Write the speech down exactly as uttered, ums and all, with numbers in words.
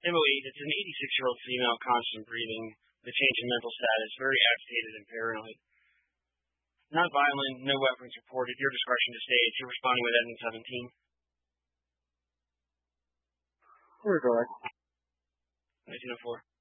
M O eight, it's an eighty-six-year-old female, constant breathing, with a change in mental status, very agitated and paranoid. Not violent, no weapons reported. Your discretion to state. You're responding with Edmund seventeen. We're going. nineteen oh four.